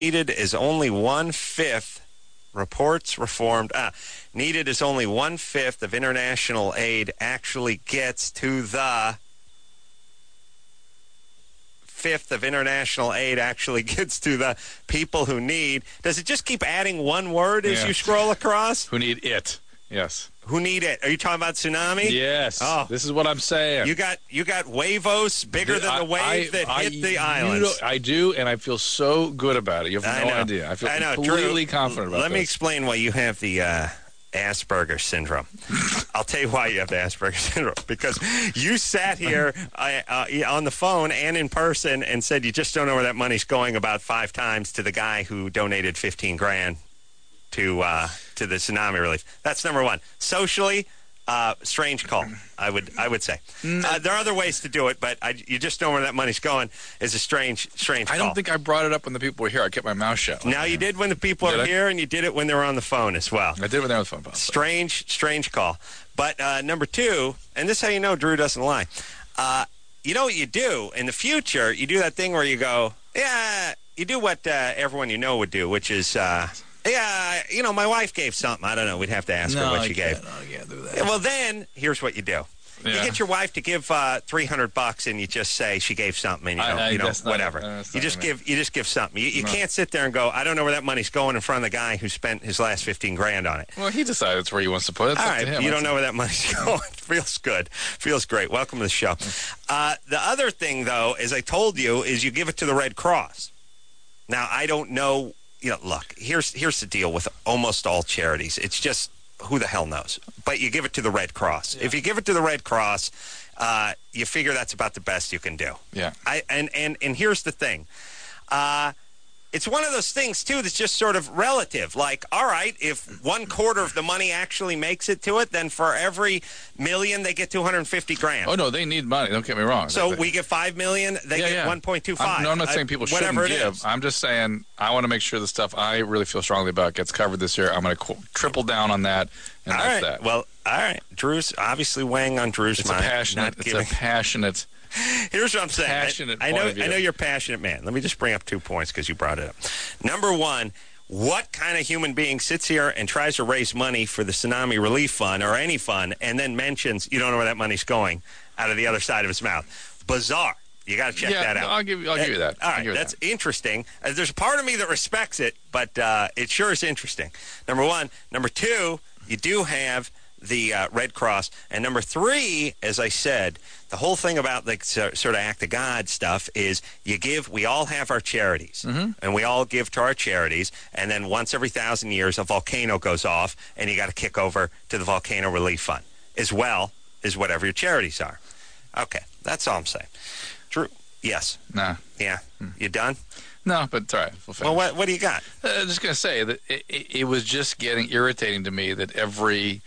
needed is only 1/5. Reports reformed. Needed is only 1/5 of international aid actually gets to the fifth of international aid actually gets to the people who need. Does it just keep adding one word as you scroll across? Who need it? Yes. Who need it? Are you talking about tsunami? Yes. Oh, this is what I'm saying. You got Wavos bigger than the wave that hit the islands. I do, and I feel so good about it. You have no idea. I feel completely confident about it. Let me explain why you have the Asperger's syndrome. I'll tell you why you have the Asperger's syndrome. Because you sat here on the phone and in person and said you just don't know where that money's going about 5 times to the guy who donated $15,000 to the tsunami relief. That's number one. Socially, strange call, I would say. There are other ways to do it, but you just know where that money's going is a strange call. I don't think I brought it up when the people were here. I kept my mouth shut. Now, you did when the people are here, and you did it when they were on the phone as well. I did when they were on the phone. Possibly. Strange call. But number two, and this is how you know Drew doesn't lie. You know what you do in the future? You do that thing where you go, you do what everyone you know would do, which is... my wife gave something. I don't know. We'd have to ask her what she gave. No, I can't do that. Well, then, here's what you do. Yeah. You get your wife to give $300, and you just say she gave something, and whatever. You just give something. You can't sit there and go, I don't know where that money's going in front of the guy who spent his last $15,000 on it. Well, he decided it's where he wants to put it. All right, you don't know where that money's going. Feels good. Feels great. Welcome to the show. The other thing, though, as I told you, is you give it to the Red Cross. Now, I don't know. Look, here's the deal with almost all charities. It's just who the hell knows. But you give it to the Red Cross. Yeah. If you give it to the Red Cross, you figure that's about the best you can do. Yeah. And here's the thing. It's one of those things, too, that's just sort of relative. Like, all right, if 1/4 of the money actually makes it to it, then for every million, they get $250,000. Oh, no, they need money. Don't get me wrong. So we get $5 million, they get 1.25. I'm not saying people shouldn't give. I'm just saying I want to make sure the stuff I really feel strongly about gets covered this year. I'm going to triple down on that, and all that's right. that. Well, all right. Drew's obviously weighing on Drew's mind. It's a passionate... Here's what I'm saying. Passionate I know you're a passionate man. Let me just bring up 2 points because you brought it up. Number one, what kind of human being sits here and tries to raise money for the Tsunami Relief Fund or any fund and then mentions you don't know where that money's going out of the other side of his mouth? Bizarre. You got to check that out. I'll give you that. All right, that's interesting. There's a part of me that respects it, but it sure is interesting. Number one. Number two, you do have the Red Cross. And number three, as I said, the whole thing about the sort of act of God stuff is we all have our charities, and we all give to our charities, and then once every 1,000 years, a volcano goes off, and you got to kick over to the Volcano Relief Fund, as well as whatever your charities are. Okay, that's all I'm saying. Drew, yes. Nah. Yeah. You done? No, but it's all right. Well, what do you got? I'm just going to say that it was just getting irritating to me that every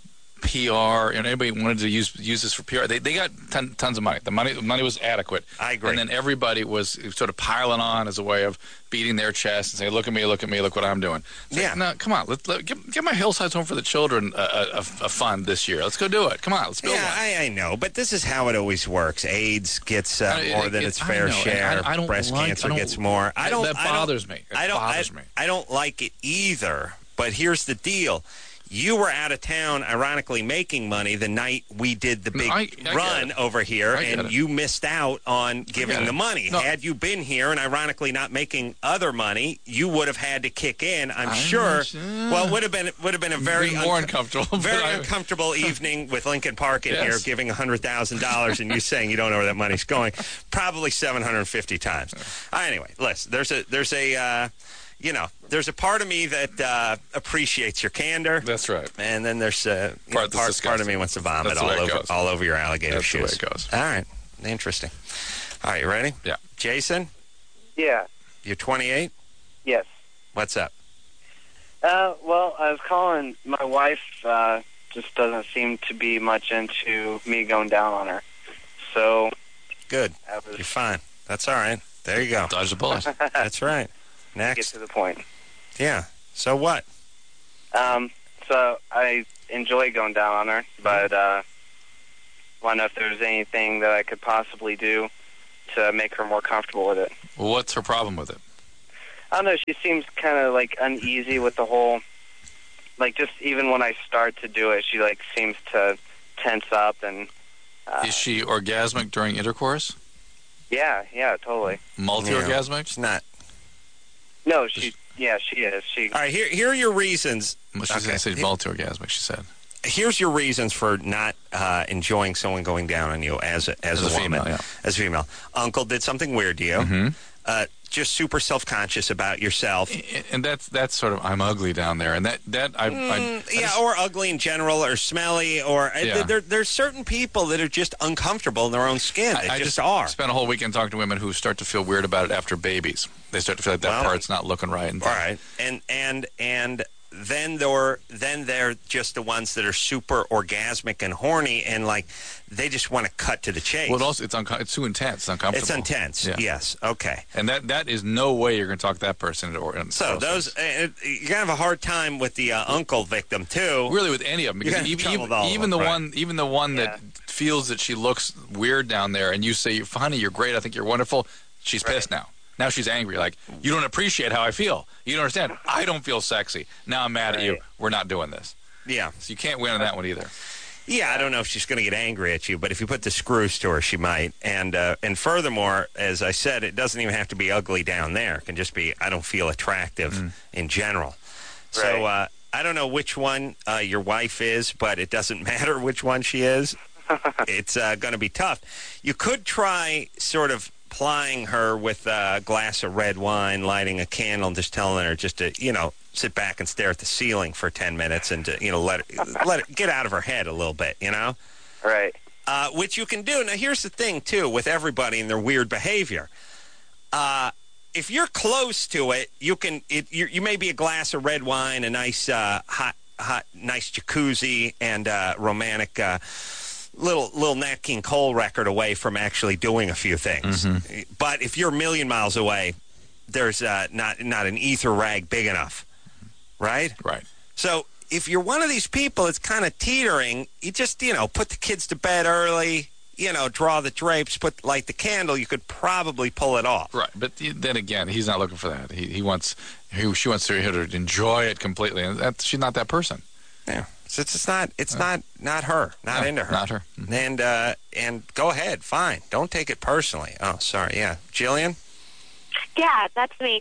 PR and anybody wanted to use this for PR. They got tons of money. The money was adequate. I agree. And then everybody was sort of piling on as a way of beating their chest and saying, "Look at me, look what I'm doing." No, come on. Give my Hillsides Home for the Children a fund this year. Let's go do it. Come on, let's build one. I know, but this is how it always works. AIDS gets more than its fair share. Breast cancer gets more. That bothers me. It bothers me. I don't like it either. But here's the deal. You were out of town, ironically, making money the night we did the big run over here, and you missed out on giving the money. No. Had you been here and ironically not making other money, you would have had to kick in. I'm sure. Well, it would have been a very more uncomfortable, uncomfortable evening with Lincoln Park in here giving $100,000 and you saying you don't know where that money's going, probably 750 times. Anyway, listen, there's a part of me that appreciates your candor. That's right. And then there's part of me wants to vomit all over your alligator shoes. That's the way it goes. All right. Interesting. All right, you ready? Yeah. Jason? Yeah. You're 28? Yes. What's up? Well, I was calling. My wife just doesn't seem to be much into me going down on her. So. Good. You're fine. That's all right. There you go. Dodge the bullet. That's right. Next. Get to the point. Yeah. So what? So I enjoy going down on her, but want to know if there's anything that I could possibly do to make her more comfortable with it. Well, what's her problem with it? I don't know. She seems kind of like uneasy with the whole. Like just even when I start to do it, she like seems to tense up and. Is she orgasmic during intercourse? Yeah, totally. Multi-orgasmic? It's not. No, she is. All right, here are your reasons. Well, she's going to say multi-orgasmic, she said. Here's your reasons for not enjoying someone going down on you as a woman. Female, yeah. As a female. Uncle did something weird to you. Mm-hmm. Just super self-conscious about yourself. And that's sort of, I'm ugly down there. And or ugly in general, or smelly, or there's certain people that are just uncomfortable in their own skin. They just are. I spent a whole weekend talking to women who start to feel weird about it after babies. They start to feel like that part's not looking right. All right. And then they're just the ones that are super orgasmic and horny, and like they just want to cut to the chase. Well, also it's too intense. It's uncomfortable. It's intense. Yeah. Yes. Okay. And that is no way you're going to talk that person into. So those you're gonna have a hard time with the uncle victim too. Really, with any of them, because even the one that feels that she looks weird down there, and you say, "Honey, you're great. I think you're wonderful." She's pissed now. Now she's angry. Like, you don't appreciate how I feel. You don't understand. I don't feel sexy. Now I'm mad at you. We're not doing this. Yeah. So you can't win on that one either. Yeah, I don't know if she's going to get angry at you, but if you put the screws to her, she might. And furthermore, as I said, it doesn't even have to be ugly down there. It can just be, I don't feel attractive in general. Right. So I don't know which one your wife is, but it doesn't matter which one she is. It's going to be tough. You could try sort of plying her with a glass of red wine, lighting a candle, and just telling her just to, sit back and stare at the ceiling for 10 minutes and to, let it get out of her head a little bit, Right. Which you can do. Now, here's the thing, too, with everybody and their weird behavior. If you're close to it, you may be a glass of red wine, a nice hot, nice jacuzzi, and romantic little Nat King Cole record away from actually doing a few things. Mm-hmm. But if you're a million miles away, there's not an ether rag big enough, right? Right. So if you're one of these people that's kind of teetering, you just, put the kids to bed early, draw the drapes, light the candle, you could probably pull it off. Right. But then again, he's not looking for that. She wants to enjoy it completely, and she's not that person. Yeah. So it's not her, into her. Not her. Mm-hmm. And go ahead, fine. Don't take it personally. Oh, sorry. Yeah. Jillian? Yeah, that's me.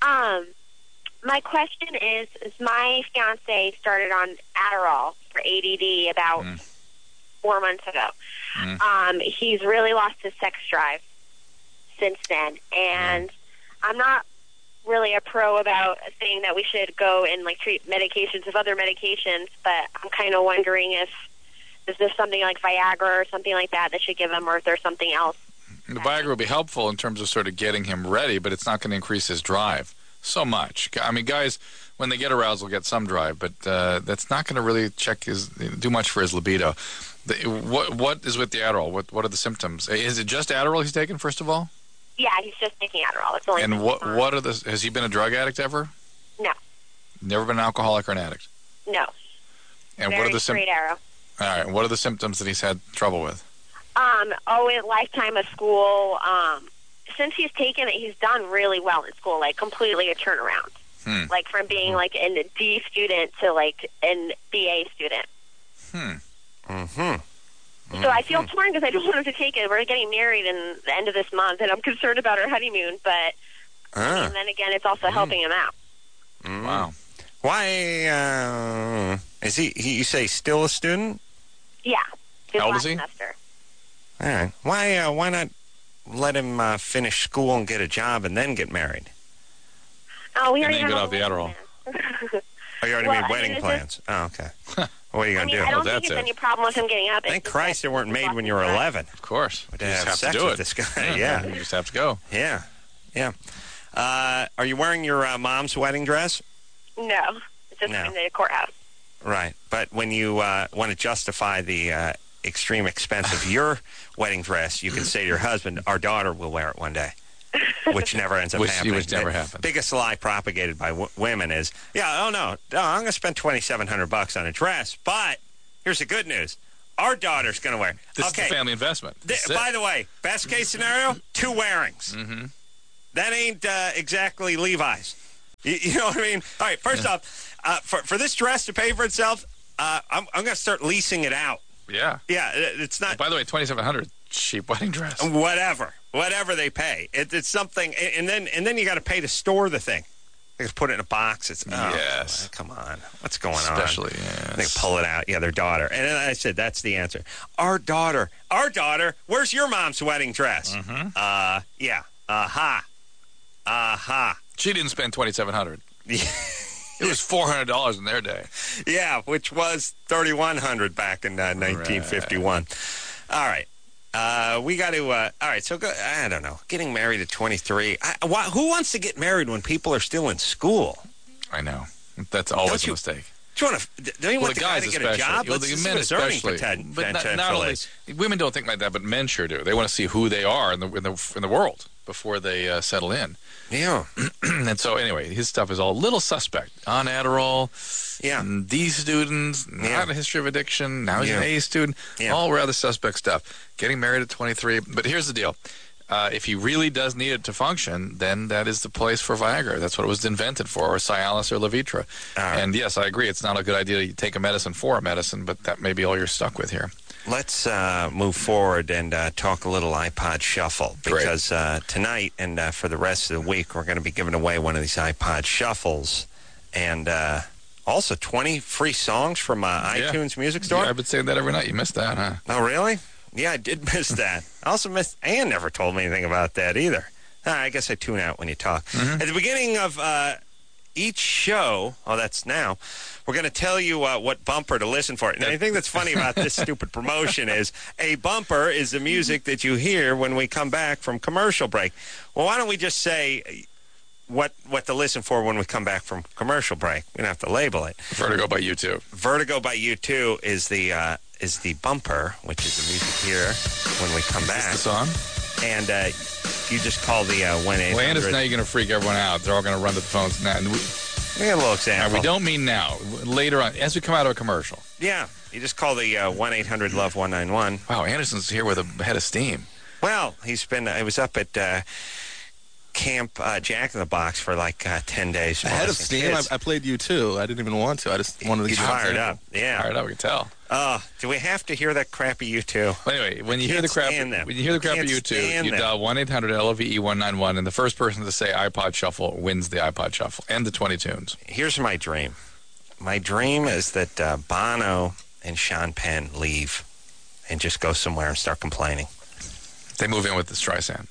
My question is my fiance started on Adderall for ADD about 4 months ago. He's really lost his sex drive since then, and I'm not really a pro about saying that we should go and treat medications with other medications, but I'm kind of wondering if there's something like Viagra or something like that should give him, or if there's something else. The Viagra will be helpful in terms of sort of getting him ready, but it's not going to increase his drive so much. I mean, guys, when they get aroused, will get some drive, but that's not going to really do much for his libido. What is with the Adderall? What are the symptoms? Is it just Adderall he's taking, first of all? Yeah, he's just taking Adderall. It's only has he been a drug addict ever? No. Never been an alcoholic or an addict? No. And what are the symptoms? Arrow. All right. What are the symptoms that he's had trouble with? A lifetime of school. Since he's taken it, he's done really well in school, completely a turnaround. From being a D student to an BA student. So I feel torn because I don't want him to take it. We're getting married in the end of this month, and I'm concerned about our honeymoon. But and then again, it's also helping him out. Wow. Why is he? You say still a student? Yeah. How old is he? Semester. All right. Why not let him finish school and get a job and then get married? Oh, we and already then have get off the Adderall. Oh, you already made wedding plans. Oh, okay. What are you going to do? I don't think there's any problem with him getting up. Thank Christ they weren't made when you were 11. Of course. You just have sex with this guy. Yeah. You just have to go. Yeah. Yeah. Are you wearing your mom's wedding dress? No. It's just in the courthouse. Right. But when you want to justify the extreme expense of your wedding dress, you can say to your husband, our daughter will wear it one day. Which never ends up happening. Which never happens. The biggest lie propagated by women is, I'm going to spend $2,700 on a dress, but here's the good news. Our daughter's going to wear it. This is a family investment. By the way, best case scenario, 2 wearings. Mm-hmm. That ain't exactly Levi's. You know what I mean? All right, first off, for this dress to pay for itself, I'm going to start leasing it out. Yeah. Yeah, it's not... By the way, $2,700, cheap wedding dress. Whatever they pay. It's something, and then you got to pay to store the thing. They put it in a box. It's yes. Come on, what's going on? Especially, yes. They pull it out. Yeah, their daughter. And then I said, that's the answer. Our daughter. Where's your mom's wedding dress? Mm-hmm. Yeah. Aha. She didn't spend $2,700. It was $400 in their day. Yeah, which was $3,100 back in 1951. Right. All right. We got to, all right, so I don't know, getting married at 23. Who wants to get married when people are still in school? I know. That's always a mistake. Don't you want the guy to get a job? Well, the men especially. But not only, women don't think like that, but men sure do. They want to see who they are in the world before they settle in. Yeah. And so, anyway, his stuff is all a little suspect. On Adderall. Yeah. D students, not a history of addiction. Now he's an A student. Yeah. All rather suspect stuff. Getting married at 23. But here's the deal. If he really does need it to function, then that is the place for Viagra. That's what it was invented for, or Cialis or Levitra. Right. And yes, I agree. It's not a good idea to take a medicine for a medicine, but that may be all you're stuck with here. Let's move forward and talk a little iPod Shuffle, because tonight and for the rest of the week, we're going to be giving away one of these iPod Shuffles, and also 20 free songs from iTunes Music Store. Yeah, I've been saying that every night. You missed that, huh? Oh, really? Yeah, I did miss that. I also missed, Ann never told me anything about that either. I guess I tune out when you talk. Mm-hmm. At the beginning of each show, that's now, we're going to tell you what bumper to listen for. And the thing that's funny about this stupid promotion is a bumper is the music that you hear when we come back from commercial break. Well, why don't we just say what to listen for when we come back from commercial break? We don't have to label it. Vertigo by U2. Vertigo by U2 is the bumper, which is the music here when we come back. Is this the song? And you just call the 1-800. Well, Anders, now you're going to freak everyone out. They're all going to run to the phones now. We got a little example. We don't mean now. Later on, as we come out of a commercial. Yeah. You just call the 1-800-LOVE-191. Wow, Anderson's here with a head of steam. Well, he was up at Camp Jack in the Box for like 10 days. Ahead of steam? I played U2. I didn't even want to. I just wanted to get fired up. Yeah. Fired up, we can tell. Do we have to hear that crappy U2? Well, anyway, when you hear the crappy U2, you dial 1-800-LOVE-191, and the first person to say iPod Shuffle wins the iPod Shuffle and the 20 tunes. Here's my dream. My dream is that Bono and Sean Penn leave and just go somewhere and start complaining. They move in with the Streisand.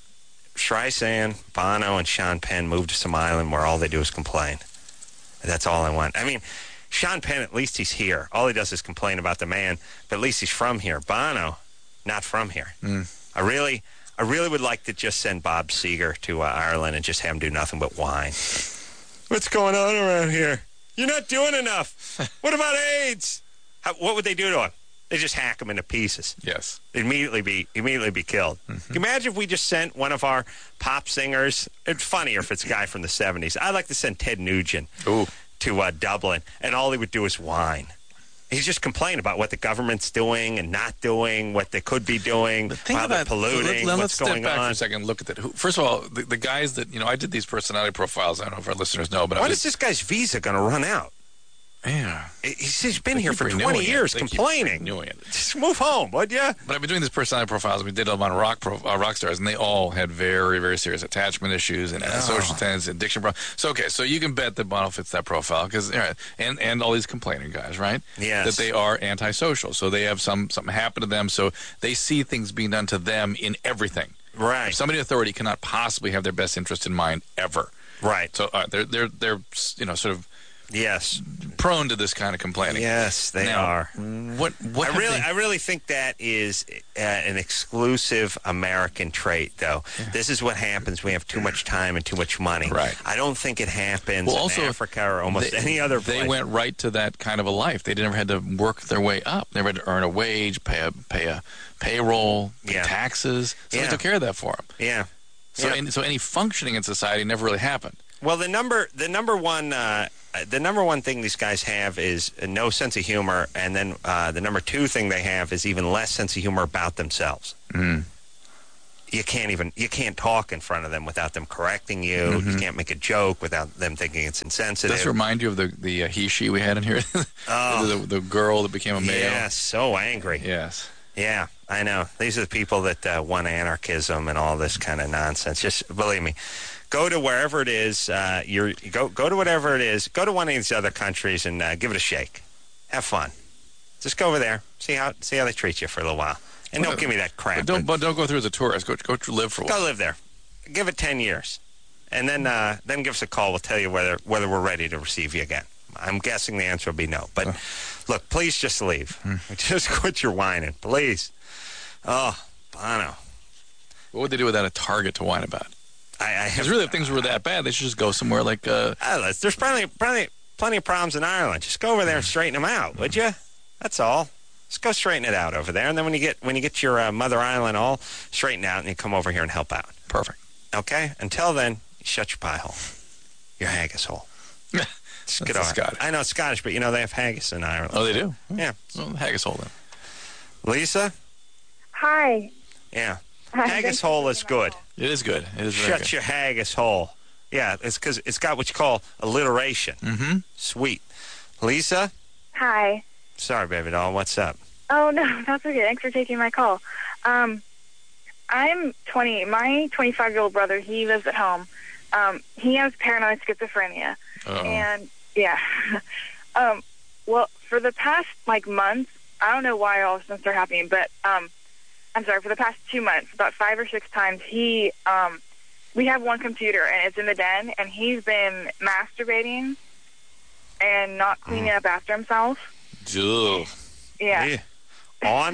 Bono, and Sean Penn move to some island where all they do is complain. That's all I want. I mean, Sean Penn, at least he's here. All he does is complain about the man, but at least he's from here. Bono, not from here. I really would like to just send Bob Seger to Ireland and just have him do nothing but whine. What's going on around here? You're not doing enough. What about AIDS? What would they do to him? They just hack him into pieces. Yes. They'd immediately be killed. Mm-hmm. Can you imagine if we just sent one of our pop singers? It's funnier if it's a guy from the 70s. I'd like to send Ted Nugent to Dublin, and all he would do is whine. He's just complaining about what the government's doing and not doing, what they could be doing, how they're polluting, let's what's going step back on. For a second and look at that. First of all, the guys that, I did these personality profiles. I don't know if our listeners know, but when is this guy's visa going to run out? Yeah. He's been here for 20 years complaining. Just move home, would you? But I've been doing these personality profiles. We did them on rock stars, and they all had very, very serious attachment issues and social tendencies, addiction problems. So you can bet that Bono fits that profile, because and all these complaining guys, right? Yes. That they are antisocial. So they have something happen to them, so they see things being done to them in everything. Right. Somebody in authority cannot possibly have their best interest in mind ever. Right. So they're sort of yes, prone to this kind of complaining. Yes, they are. I really think that is an exclusive American trait, though. Yeah. This is what happens when we have too much time and too much money. Right. I don't think it happens in Africa or almost any other place. They went right to that kind of a life. They never had to work their way up. They never had to earn a wage, pay a payroll, pay taxes. Somebody took care of that for them. Yeah. So any functioning in society never really happened. Well, the number one thing these guys have is no sense of humor, and then the number two thing they have is even less sense of humor about themselves. Mm. you can't talk in front of them without them correcting you. You can't make a joke without them thinking it's insensitive. Does this remind you of the he-she we had in here? the girl that became a male? Yeah, so angry. Yes. Yeah, I know. These are the people that want anarchism and all this kind of nonsense. Just believe me. Go to wherever it is. Go to whatever it is. Go to one of these other countries and give it a shake. Have fun. Just go over there. See how they treat you for a little while. And don't give me that crap. But don't go through as a tourist. Go live for a while. Go live there. Give it 10 years. And then give us a call. We'll tell you whether we're ready to receive you again. I'm guessing the answer will be no. But look, please just leave. Just quit your whining, please. Oh, Bono. What would they do without a target to whine about? Because really, if things were that bad, they should just go somewhere like... there's plenty of problems in Ireland. Just go over there and straighten them out, would you? That's all. Just go straighten it out over there, and then when you get your mother island all straightened out, and you come over here and help out. Perfect. Okay. Until then, you shut your pie hole, your haggis hole. Just get over. Scottish. I know it's Scottish, but they have haggis in Ireland. Oh, they do. Yeah. Well, haggis hole then. Lisa. Hi. Yeah. Hi, Haggis hole is good. It is good. It is very good. Shut your haggis hole. Yeah, it's because it's got what you call alliteration. Mm-hmm. Sweet. Lisa? Hi. Sorry, baby doll. What's up? Oh, no, that's okay. Thanks for taking my call. I'm 20. My 25-year-old brother, he lives at home. He has paranoid schizophrenia. Uh-oh. And, yeah. Well, for the past, month, I don't know why all this stuff started happening, but, for the past 2 months, about 5 or 6 times, we have one computer, and it's in the den, and he's been masturbating and not cleaning up after himself. Ugh. Yeah. On,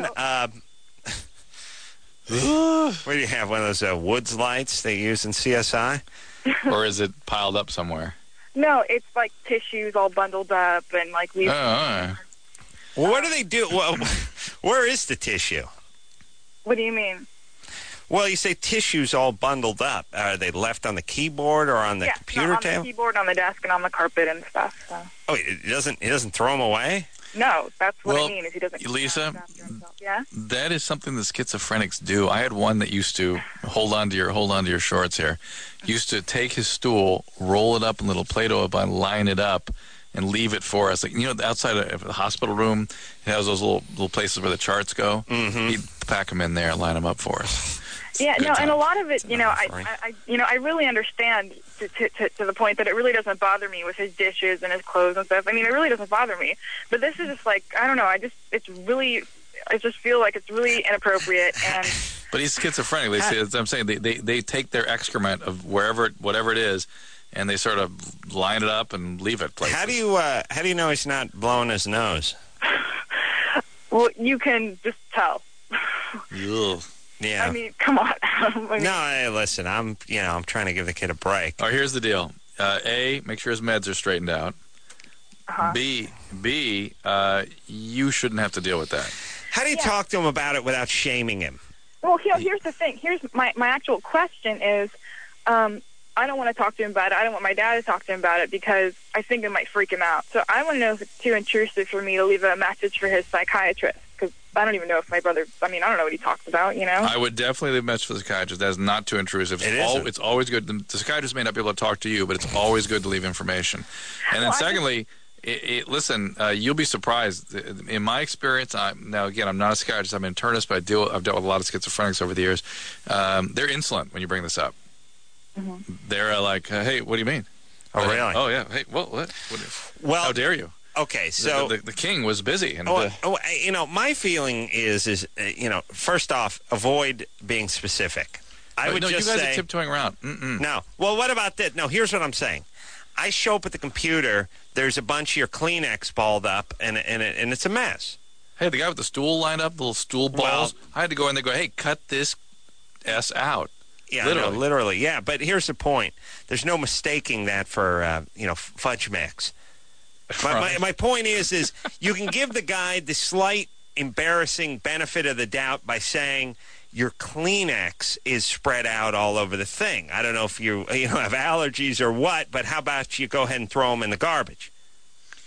what do you have, one of those woods lights they use in CSI? Or is it piled up somewhere? No, it's like tissues all bundled up, and we... Oh, all right. Well, what do they do? Well, where is the tissue? What do you mean? Well, you say tissues all bundled up. Are they left on the keyboard or on the computer on table? On the keyboard, on the desk, and on the carpet and stuff. So. Oh, he doesn't throw them away? No, that's what I mean. Is he doesn't. Lisa, yeah. that is something that schizophrenics do. I had one that used to hold on to your shorts here. Used to take his stool, roll it up in little Play-Doh bun, line it up, and leave it for us. Outside of the hospital room, it has those little places where the charts go. Mm-hmm. He'd pack them in there and line them up for us. Yeah, no, and a lot of it, I really understand to the point that it really doesn't bother me with his dishes and his clothes and stuff. I mean, it really doesn't bother me. But this is just I don't know. I just feel like it's really inappropriate. And but he's schizophrenic. I'm saying they take their excrement of whatever it is, and they sort of line it up and leave it places. How do you know he's not blowing his nose? Well, you can just tell. Ugh. Yeah. I mean, come on. No, hey, listen. I'm trying to give the kid a break. All right, here's the deal. A, make sure his meds are straightened out. Uh-huh. B, you shouldn't have to deal with that. How do you talk to him about it without shaming him? Well, here's the thing. Here's my actual question is, I don't want to talk to him about it. I don't want my dad to talk to him about it because I think it might freak him out. So I want to know if it's too intrusive for me to leave a message for his psychiatrist. Because I don't even know if my brother... I mean, I don't know what he talks about, I would definitely leave a message for the psychiatrist. That is not too intrusive. It's always good. The psychiatrist may not be able to talk to you, but it's always good to leave information. And then secondly, listen, you'll be surprised. In my experience, now again, I'm not a psychiatrist. I'm an internist, but I've dealt with a lot of schizophrenics over the years. They're insolent when you bring this up. Mm-hmm. They're like, hey, what do you mean? Oh, really? Oh, yeah. Hey, what? Well, how dare you? Okay, so the king was busy, and my feeling is first off, avoid being specific. I would you just guys say, are tiptoeing around. Mm-mm. No. Well, what about this? No, here's what I'm saying. I show up at the computer. There's a bunch of your Kleenex balled up, and it's a mess. Hey, the guy with the stool lined up, the little stool balls. I had to go in there and go, hey, cut this S out. Yeah, literally. Yeah, but here's the point. There's no mistaking that for fudge mix. My point is you can give the guy the slight embarrassing benefit of the doubt by saying your Kleenex is spread out all over the thing. I don't know if you have allergies or what, but how about you go ahead and throw them in the garbage?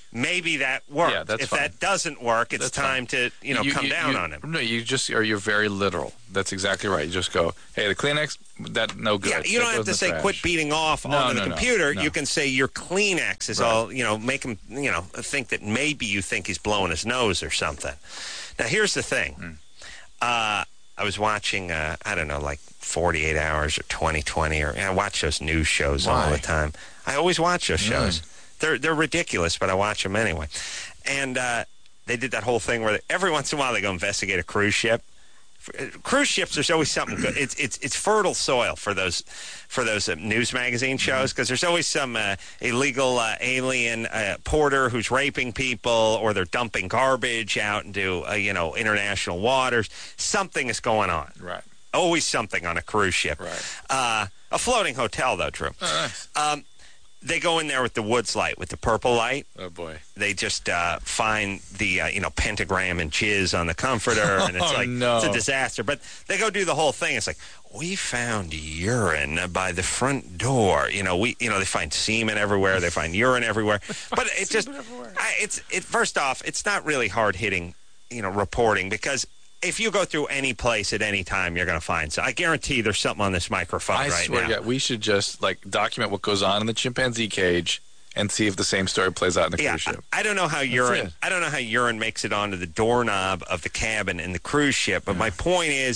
maybe that works. Yeah, that's if fine. that doesn't work, it's That's time to come down on him. No, you're very literal. That's exactly right. You just go, hey, the Kleenex, that no good. Yeah, you don't have to say quit beating off on the computer. No. You can say your Kleenex is all, make him, think that maybe you think he's blowing his nose or something. Now, here's the thing. I was watching, I don't know, like 48 Hours or 2020, or I watch those news shows all the time. I always watch those shows. They're ridiculous, but I watch them anyway. And they did that whole thing where every once in a while they go investigate a cruise ship. Cruise ships, there's always something good. It's fertile soil for those news magazine shows, because there's always some illegal alien porter who's raping people, or they're dumping garbage out into international waters. Something is going on. Right. Always something on a cruise ship. Right. A floating hotel, though, Drew. Nice. They go in there with the Woods light, with the purple light. Oh, boy. They just find the, pentagram and jizz on the comforter, and it's it's a disaster. But they go do the whole thing. It's like, we found urine by the front door. They find semen everywhere. They find urine everywhere. But it just, first off, it's not really hard-hitting, reporting, because if you go through any place at any time, you're going to find. So I guarantee there's something on this microphone right now. I swear, yeah, we should just document what goes on in the chimpanzee cage and see if the same story plays out in the cruise ship. I don't know how urine. I don't know how urine makes it onto the doorknob of the cabin in the cruise ship. But my point is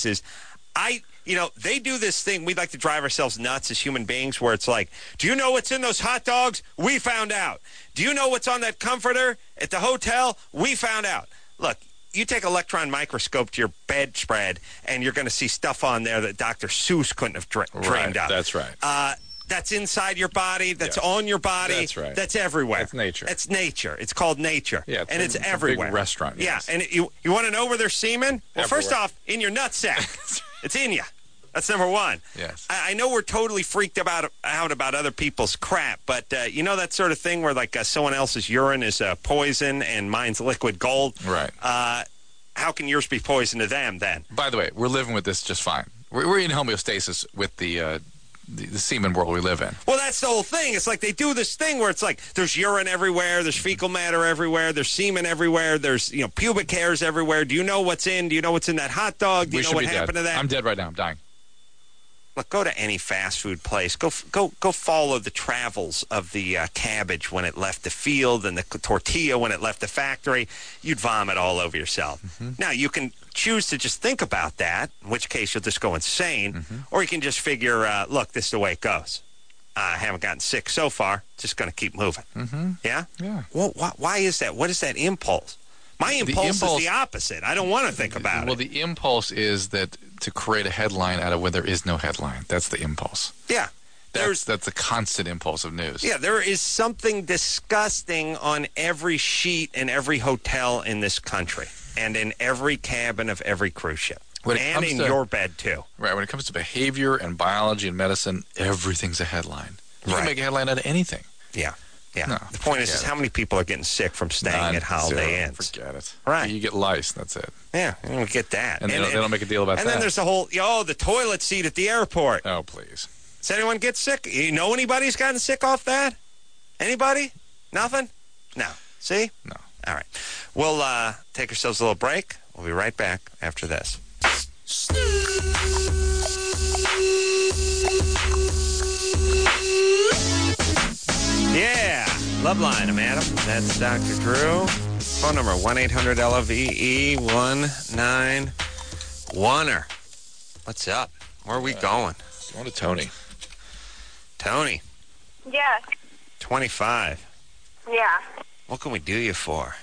they do this thing. We like to drive ourselves nuts as human beings, where it's like, do you know what's in those hot dogs? We found out. Do you know what's on that comforter at the hotel? We found out. Look. You take an electron microscope to your bedspread, and you're going to see stuff on there that Dr. Seuss couldn't have dreamed up. That's right. That's inside your body. That's on your body. That's right. That's everywhere. That's nature. That's nature. It's called nature. Yeah, and it's everywhere. A big restaurant. Yes. Yeah, and you want to know where there's semen? Well, first off, in your nutsack. It's in you. That's number one. Yes. I know we're totally freaked out about other people's crap, but that sort of thing where someone else's urine is poison and mine's liquid gold. Right. How can yours be poison to them then? By the way, we're living with this just fine. We're in homeostasis with the semen world we live in. Well, that's the whole thing. It's like they do this thing where it's like there's urine everywhere, there's fecal matter everywhere, there's semen everywhere, there's pubic hairs everywhere. Do you know what's in? Do you know what's in that hot dog? Do you know what happened to that? I'm dead right now. I'm dying. Look, go to any fast food place. Go follow the travels of the cabbage when it left the field and the tortilla when it left the factory. You'd vomit all over yourself. Mm-hmm. Now, you can choose to just think about that, in which case you'll just go insane, or you can just figure, look, this is the way it goes. I haven't gotten sick so far. Just going to keep moving. Mm-hmm. Yeah? Yeah. Well, why is that? What is that impulse? My impulse is the opposite. I don't want to think about it. Well, the impulse is that to create a headline out of where there is no headline. That's the impulse. Yeah. That's a constant impulse of news. Yeah, there is something disgusting on every sheet in every hotel in this country and in every cabin of every cruise ship. And in your bed, too. Right. When it comes to behavior and biology and medicine, everything's a headline. You can make a headline out of anything. Yeah. Yeah. No, the point is how many people are getting sick from staying at Holiday Inns? Forget it. Right. You get lice, that's it. Yeah, you don't get that. And they don't make a deal about that. And then there's the whole, the toilet seat at the airport. Oh, please. Does anyone get sick? You know anybody who's gotten sick off that? Anybody? Nothing? No. See? No. All right. We'll take ourselves a little break. We'll be right back after this. Yeah, Love Line, I'm Adam. That's Dr. Drew. Phone number 1-800-LOVE-191er. What's up? Where are we going? Going to Tony. Tony, Yes. 25. Yeah. What can we do you for?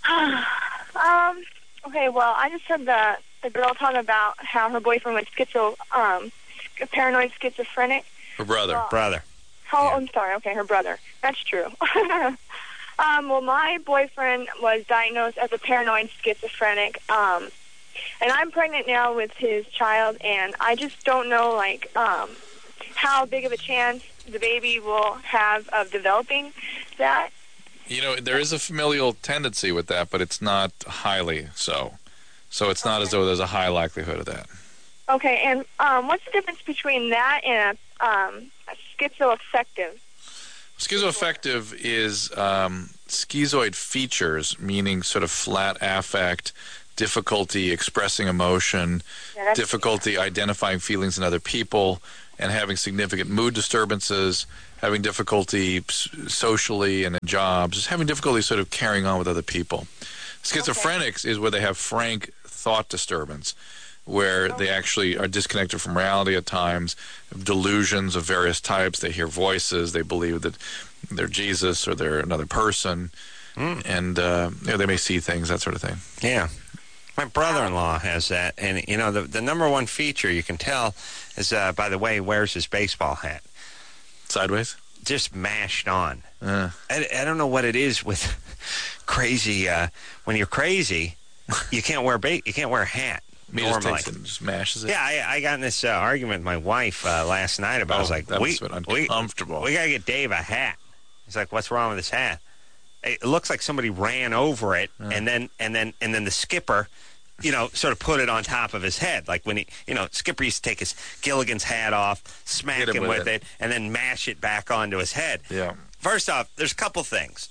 Okay, well, I just heard the girl talking about how her boyfriend was paranoid schizophrenic. Her brother. Brother. I'm sorry. Okay, her brother. That's true. Well, my boyfriend was diagnosed as a paranoid schizophrenic, and I'm pregnant now with his child, and I just don't know, how big of a chance the baby will have of developing that. There is a familial tendency with that, but it's not highly so. So it's not as though there's a high likelihood of that. Okay, and what's the difference between that and a schizoaffective? Schizoaffective is schizoid features, meaning sort of flat affect, difficulty expressing emotion, difficulty identifying feelings in other people, and having significant mood disturbances, having difficulty socially and in jobs, just having difficulty sort of carrying on with other people. Schizophrenics is where they have frank thought disturbance, where they actually are disconnected from reality at times, delusions of various types. They hear voices. They believe that they're Jesus or they're another person, and they may see things, that sort of thing. Yeah. My brother-in-law has that, and the number one feature you can tell is, by the way, he wears his baseball hat. Sideways? Just mashed on. I don't know what it is with crazy. When you're crazy, you can't wear a hat. He just takes it and just mashes it. Yeah, I got in this argument with my wife last night about. I was like, that was uncomfortable. We gotta get Dave a hat. He's like, what's wrong with this hat? It looks like somebody ran over it, and then the skipper, sort of put it on top of his head. Like when Skipper used to take his Gilligan's hat off, smack him with it, and then mash it back onto his head. Yeah. First off, there's a couple things.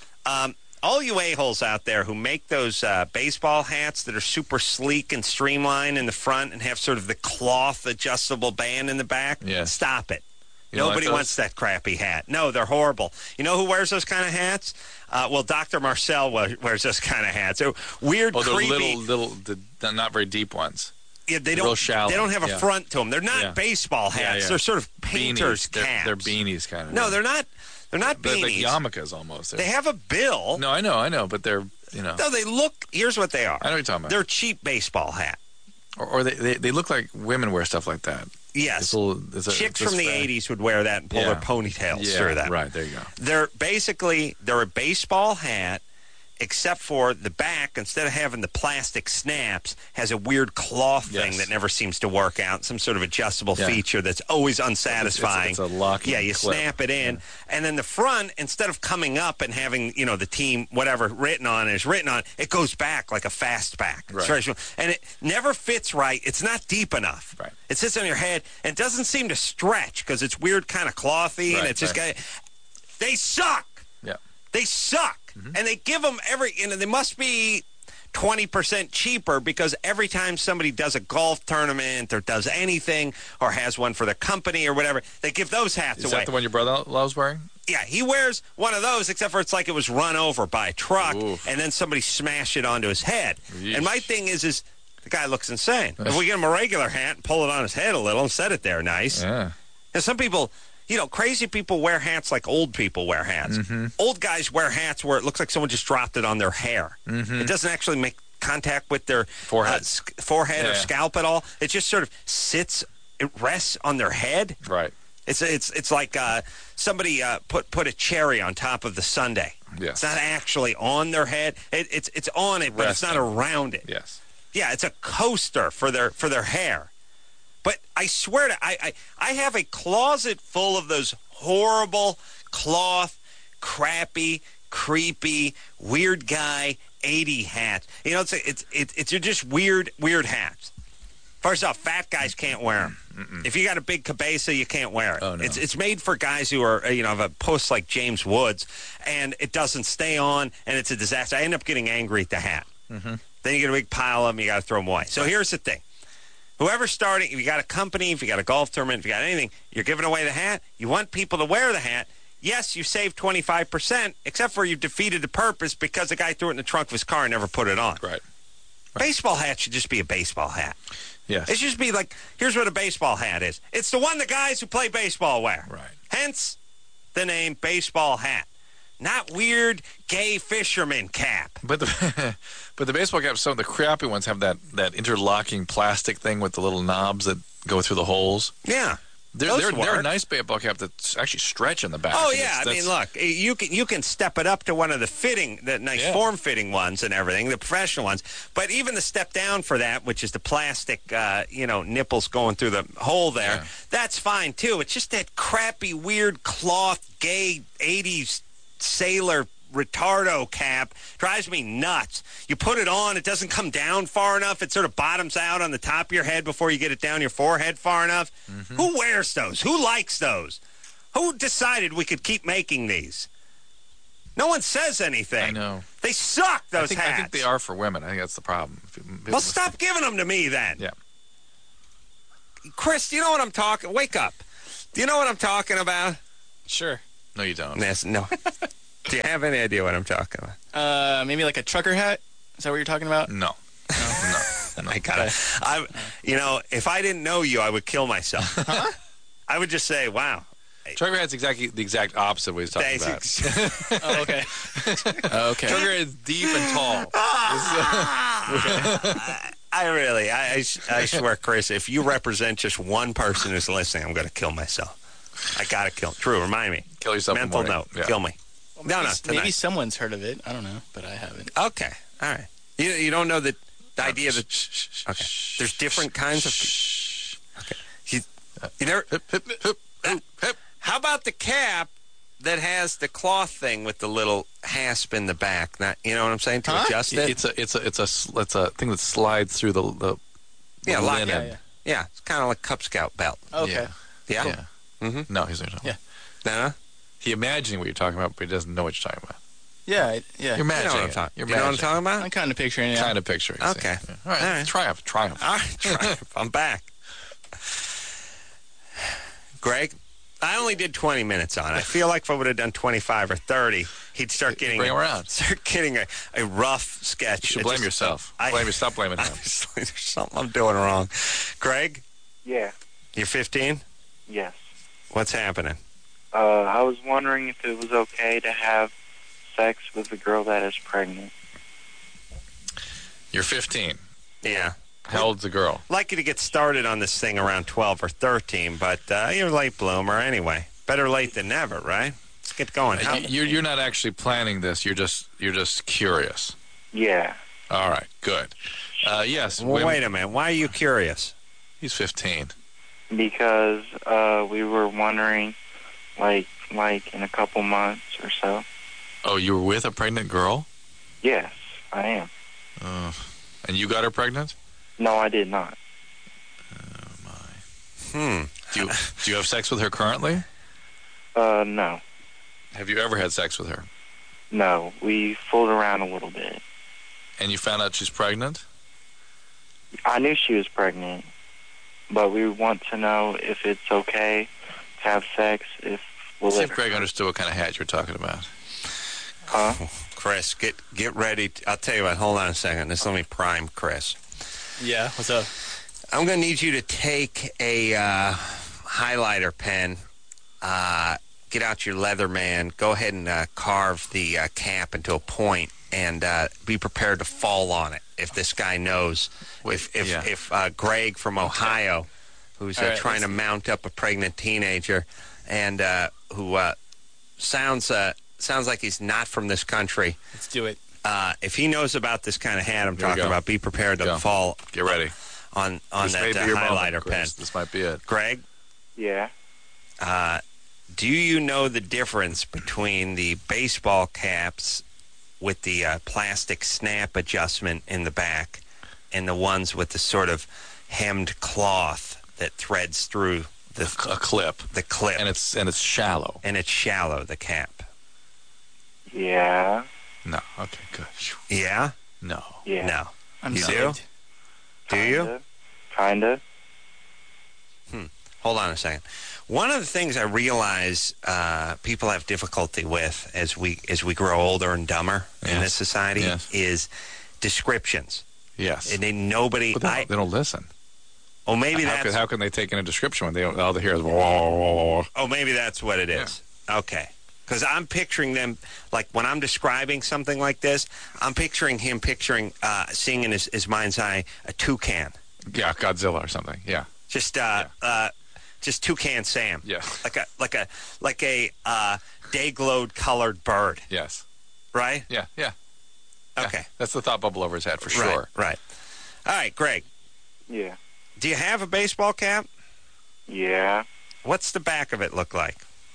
All you a-holes out there who make those baseball hats that are super sleek and streamlined in the front and have sort of the cloth adjustable band in the back, stop it. Nobody wants that crappy hat. No, they're horrible. You know who wears those kind of hats? Well, Dr. Marcel wears those kind of hats. They're weird, creepy. Little, not very deep ones. Yeah, they real shallow. They don't have a front to them. They're not baseball hats. They're sort of painter's caps. They're beanies, kind of. No, they're not. They're not beanies. They're like yarmulkes almost. They have a bill. No, I know, but they're No, they look. Here's what they are. I know what you're talking about. They're a cheap baseball hat. Or they look like women wear stuff like that. Yes. Chicks from the 80s would wear that and pull their ponytails through that. Right, there you go. They're a baseball hat, except for the back, instead of having the plastic snaps, has a weird cloth thing that never seems to work out, some sort of adjustable feature that's always unsatisfying. It's a locking you clip. Snap it in. And then the front, instead of coming up and having, the team, whatever, written on, it goes back like a fastback. Right. And it never fits right. It's not deep enough. Right. It sits on your head and doesn't seem to stretch because it's weird kind of clothy, and it's just they suck. Yeah. They suck. And they give them they must be 20% cheaper because every time somebody does a golf tournament or does anything or has one for the company or whatever, they give those hats away. Is that the one your brother-in-law's wearing? Yeah, he wears one of those, except for it's like it was run over by a truck, and then somebody smashed it onto his head. Yeesh. And my thing is the guy looks insane. If we get him a regular hat and pull it on his head a little and set it there nice. Yeah. And some people... crazy people wear hats like old people wear hats. Old guys wear hats where it looks like someone just dropped it on their hair. It doesn't actually make contact with their forehead or scalp at all. It just sort of it rests on their head. Right. It's like somebody put a cherry on top of the sundae. Yes. It's not actually on their head. It's on it, but it's not around it. Yes. Yeah, it's a coaster for their hair. But I swear I have a closet full of those horrible cloth, crappy, creepy, weird guy 80 hats. It's just weird hats. First off, fat guys can't wear them. If you got a big cabeza, you can't wear it. Oh, no. It's made for guys who are have a post like James Woods, and it doesn't stay on, and it's a disaster. I end up getting angry at the hat. Then you get a big pile of them, you got to throw them away. So here's the thing. Whoever's starting, if you got a company, if you got a golf tournament, if you got anything, you're giving away the hat. You want people to wear the hat. Yes, you saved 25%, except for you defeated the purpose because the guy threw it in the trunk of his car and never put it on. Right. Baseball hat should just be a baseball hat. Yes. It should just be like, here's what a baseball hat is. It's the one the guys who play baseball wear. Right. Hence the name baseball hat. Not weird gay fisherman cap. But the baseball caps, some of the crappy ones have that interlocking plastic thing with the little knobs that go through the holes. Yeah. They're a nice baseball cap that's actually stretch in the back. Oh yeah, I mean, look, you can step it up to one of the nice form-fitting ones and everything, the professional ones. But even the step down for that, which is the plastic, nipples going through the hole there, that's fine too. It's just that crappy, weird cloth, gay 80s sailor retardo cap drives me nuts. You put it on, it doesn't come down far enough. It sort of bottoms out on the top of your head before you get it down your forehead far enough. Who wears those? Who likes those? Who decided we could keep making these? No one says anything. I know. They suck, those hats. I think they are for women. I think that's the problem. Well, stop giving them to me then. Yeah. Chris, do you know what I'm talking? Wake up. Do you know what I'm talking about? Sure. No, you don't. Yes, no. Do you have any idea what I'm talking about? Maybe like a trucker hat? Is that what you're talking about? No. No. I gotta. If I didn't know you, I would kill myself. Huh? I would just say, "Wow." Trucker hat's exactly the exact opposite of what he's talking about. Oh, okay. Okay. Trucker hat is deep and tall. I swear, Chris, if you represent just one person who's listening, I'm going to kill myself. I got to kill. True, remind me. Kill yourself. Mental note. Yeah. Kill me. Well, No, maybe someone's heard of it. I don't know, but I haven't. Okay. All right. You don't know the idea that. Okay. There's different kinds of. Okay. How about the cap that has the cloth thing with the little hasp in the back? Not, you know what I'm saying? To adjust it. It's a thing that slides through the linen. Yeah, it's kind of like Cub Scout belt. Okay. Yeah. Mm-hmm. No, he's not talking. Yeah. No. He's imagining what you're talking about, but he doesn't know what you're talking about. Yeah. You're imagining. You know what I'm talking about? I'm kind of picturing it. Kind of picturing. Okay. Yeah. All right. Triumph. All right, triumph. I'm back. Greg, I only did 20 minutes on it. I feel like if I would have done 25 or 30, he'd start getting bring him around. Start getting a rough sketch. You should blame yourself. Stop blaming him. Obviously, there's something I'm doing wrong. Greg? Yeah. You're 15? Yes. What's happening? I was wondering if it was okay to have sex with a girl that is pregnant. You're 15. Yeah. How old's the girl? Like you to get started on this thing around 12 or 13, but you're a late bloomer anyway. Better late than never, right? Let's get going. You're not actually planning this. You're just curious. Yeah. All right. Good. Yes. Well, wait a minute. Why are you curious? He's 15. Because we were wondering, like in a couple months or so. Oh, you were with a pregnant girl? Yes, I am. And you got her pregnant? No, I did not. Oh, my. Do you have sex with her currently? No. Have you ever had sex with her? No, we fooled around a little bit. And you found out she's pregnant? I knew she was pregnant, but we want to know if it's okay to have sex if we'll See let if Greg understood what kind of hat you're talking about. Huh? Chris, get ready. I'll tell you what. Hold on a second. Let me prime Chris. Yeah, what's up? I'm going to need you to take a highlighter pen, get out your Leatherman, go ahead and carve the cap into a point, and be prepared to fall on it if this guy knows. If Greg from Ohio, who's trying to mount up a pregnant teenager, and who sounds like he's not from this country. Let's do it. If he knows about this kind of hat I'm talking about, be prepared to fall. Get ready. On that highlighter pen. This might be it. Greg? Yeah. Do you know the difference between the baseball caps with the plastic snap adjustment in the back and the ones with the sort of hemmed cloth that threads through a clip? The clip. And it's shallow. And it's shallow, the cap. Yeah. No. Okay, good. Yeah? No. Yeah. No. I'm you sorry. Do you? Kinda. Hold on a second. One of the things I realize people have difficulty with as we grow older and dumber in this society is descriptions. Yes. And nobody. But they don't listen. Oh, maybe how can they take in a description when all they hear is whoa, whoa, whoa, whoa. Oh, maybe that's what it is. Yeah. Okay. Because I'm picturing them, like when I'm describing something like this, I'm picturing him seeing in his mind's eye a toucan. Yeah, Godzilla or something. Yeah. Just Toucan Sam. Yeah. Like a day-glowed colored bird. Yes. Right? Yeah. Okay. That's the thought bubble over his head for sure. Right. All right, Greg. Yeah. Do you have a baseball cap? Yeah. What's the back of it look like?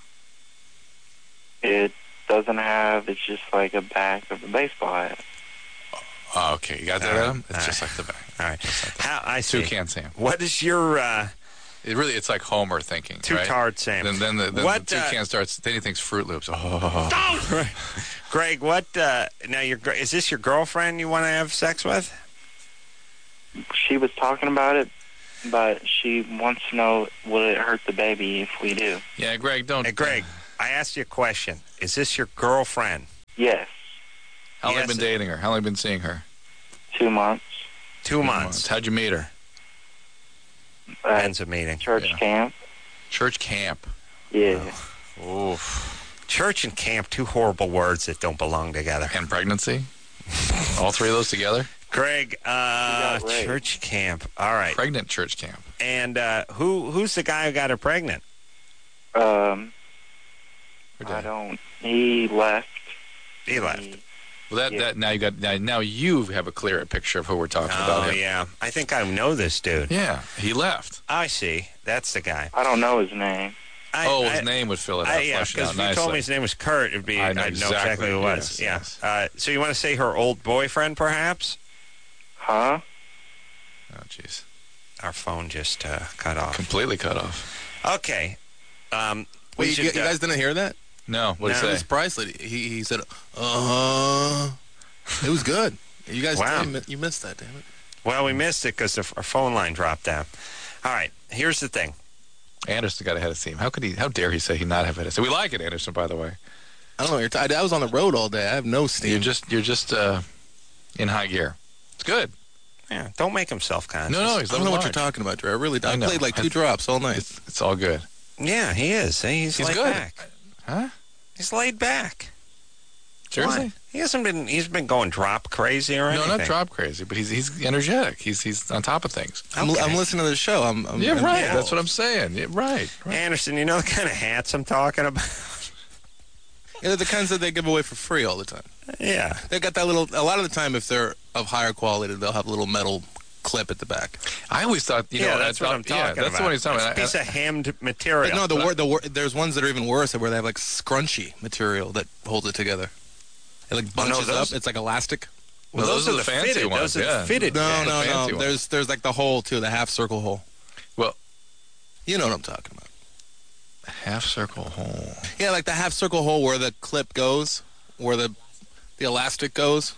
It doesn't have, it's just like a back of a baseball hat. Oh, okay. You got that, Adam? It's just like the back. All right. I see. Toucan Sam. What is your It's like Homer thinking. Too right? tired, Sam. Then the toucan starts. Then he thinks Fruit Loops. Oh. Greg, what? Now, is this your girlfriend you want to have sex with? She was talking about it, but she wants to know, will it hurt the baby if we do? Yeah, Greg, don't. Hey, Greg, I asked you a question. Is this your girlfriend? Yes. How long have you been dating her? How long have you been seeing her? 2 months. 2 months. How'd you meet her? Ends a meeting. Church camp. Church camp. Yeah. Oh. Church and camp, two horrible words that don't belong together. And pregnancy? All three of those together? Greg, church camp. All right. Pregnant church camp. And who's the guy who got her pregnant? I don't. He left. He left. Well, now you have a clearer picture of who we're talking about. Oh, yeah. I think I know this dude. Yeah, he left. I see. That's the guy. I don't know his name. His name would fill it out. Yeah, because if you told me his name was Kurt, I'd know exactly who it was. Yes. So you want to say her old boyfriend, perhaps? Huh? Oh, jeez. Our phone just cut off. Completely cut off. Okay. Wait, you guys didn't hear that? No. What did he It say? was Priceley. He said, It was good. You guys, you missed that, damn it. Well, we missed it because our phone line dropped down. All right. Here's the thing. Anderson got ahead of steam. How dare he say he not have ahead of steam? We like it, Anderson, by the way. I don't know what I was on the road all day. I have no steam. You're just in high gear. It's good. Yeah, don't make him self-conscious. No, I don't know what you're talking about, Drew. I really don't. I played like 2 drops all night. It's all good. Yeah, he is. He's laid good. back. Huh? He's laid back. Seriously? Why? He's been going drop crazy or anything. No, not drop crazy, but he's energetic. He's on top of things. I'm listening to the show. I'm right. That's what I'm saying. Yeah, right. Anderson, you know the kind of hats I'm talking about? They're the kinds that they give away for free all the time. Yeah. They got that little, a lot of the time, if they're of higher quality, they'll have a little metal clip at the back. I always thought, that's what I'm talking about. That's what he's talking about. It's a piece of hemmed material. But no, there's ones that are even worse where they have like scrunchy material that holds it together. It like bunches up. It's like elastic. Well, those are the fancy fitted ones. Those are the fitted. No. There's like the hole too, the half circle hole. Well, you know what I'm talking about. Half circle hole. Yeah, like the half circle hole where the clip goes, where the elastic goes.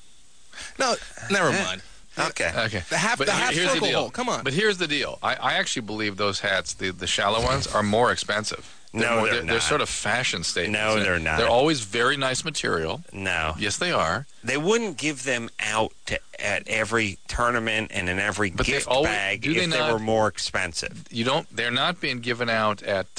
No, never mind. Okay. The half circle hole. Come on. But here's the deal. I actually believe those hats, the shallow ones, are more expensive. They're not. They're sort of fashion statements. No, they're not. They're always very nice material. No. Yes, they are. They wouldn't give them out at every tournament and in every gift bag if they were more expensive. They're not being given out at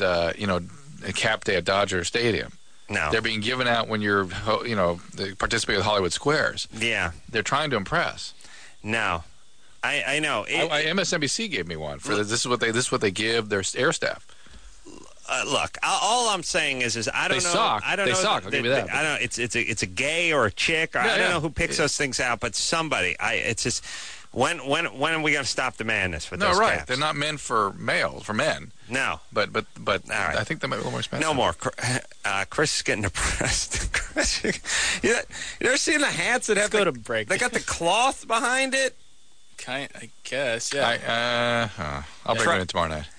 Cap Day at Dodger Stadium. No. They're being given out when you're participating with Hollywood Squares. Yeah. They're trying to impress. No. I know. MSNBC gave me one for this. This is what they give their air staff. Look, all I'm saying is I don't know. I don't know. They suck. I'll give you that. I don't know. It's a gay or a chick. Or I don't know who picks those things out, but somebody. It's just when are we going to stop the madness with those No, right. caps? They're not meant for men. No. But right. I think they might be a little more expensive. No more. Chris is getting depressed. you ever seen the hats that have go to break. They got the cloth behind it. I guess. Yeah. I'll bring it in tomorrow night.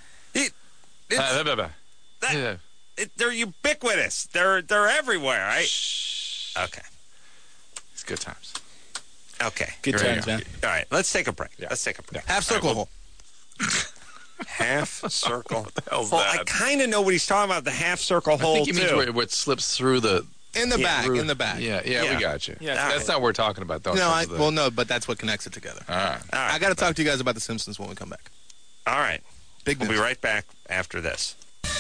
They're ubiquitous. They're everywhere, right? Shh. Okay. It's good times. Okay. Good times, man. All right, let's take a break. Yeah. Let's take a break. Half circle hole. Half circle. What the hell's well, that? I kind of know what he's talking about. The half circle hole. I think he means where it slips through the. In the back. Yeah, we got you. Yeah, that's not what we're talking about, though. No, but that's what connects it together. All right. I got to talk to you guys about The Simpsons when we come back. All right. Big news. We'll be right back after this.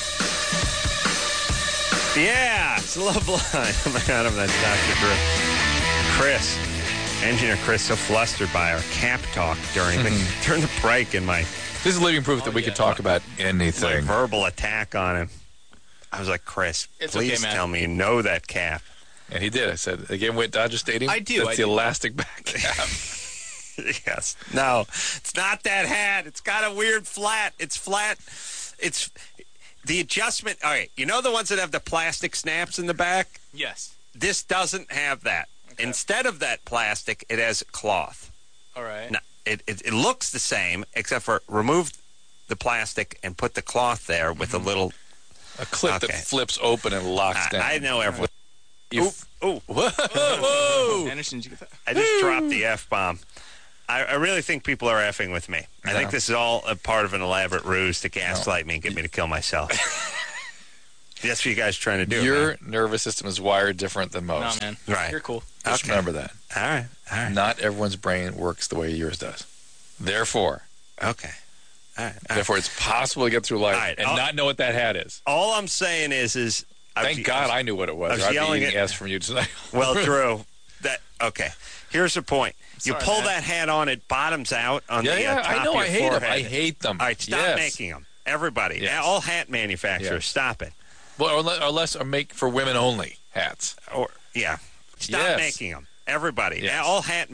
Yeah, it's Love Line. Oh my God, that's Dr. Drew. Chris, engineer Chris, so flustered by our cap talk during the break and my This is living proof that we could talk about anything. my verbal attack on him. I was like, Chris, please tell me you know that cap. And he did. I said, again, we're at Dodger Stadium. I do. That's the elastic back cap. Yes. No, it's not that hat. It's got a weird flat. It's flat. It's the adjustment. All right. You know the ones that have the plastic snaps in the back? Yes. This doesn't have that. Okay. Instead of that plastic, it has cloth. All right. Now, it looks the same, except for remove the plastic and put the cloth there with a little... A clip that flips open and locks down. I know everyone. Whoa! Whoa! Anderson, did you get that? I just dropped the F-bomb. I really think people are effing with me. I think this is all a part of an elaborate ruse to gaslight me and get me to kill myself. That's what you guys are trying to do. Your nervous system is wired different than most. No, man. Right. You're cool. Just remember that. All right. Not everyone's brain works the way yours does. Therefore, Okay. All right. Therefore, it's possible to get through life and not know what that hat is. All I'm saying is Thank God I knew what it was. I was I'd yelling be eating at- S from you tonight. Well, Drew, okay. Here's the point. You Sorry, pull man. that hat on, it bottoms out on the top I know. of your I hate them. forehead. I hate them. All right, stop making them. Everybody. Yes. All hat manufacturers, Yes. stop it. Well, or make for women only hats. Stop Yes. making them. Everybody. Yes. All hat